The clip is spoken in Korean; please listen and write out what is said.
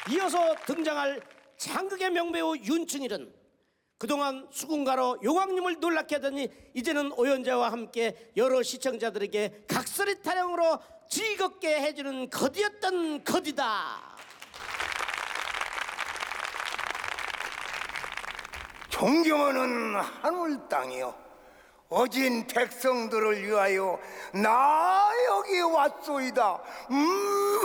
이어서 등장할 장극의 명배우 윤춘일은 그동안 수군가로 용왕님을 놀랍게 하더니 이제는 오연자와 함께 여러 시청자들에게 각설이 타령으로 즐겁게 해주는 거디였던 거디다. 존경하는 하늘 땅이여, 어진 백성들을 위하여 나 여기 왔소이다.